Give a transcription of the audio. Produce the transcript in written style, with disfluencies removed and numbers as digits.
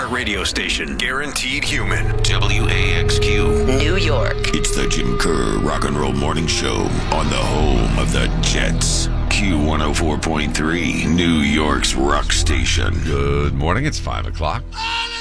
smart radio station. Guaranteed human. WAXQ. New York. It's the Jim Kerr Rock and Roll Morning Show on the home of the Jets. Q104.3, New York's rock station. Good morning. It's 5 o'clock.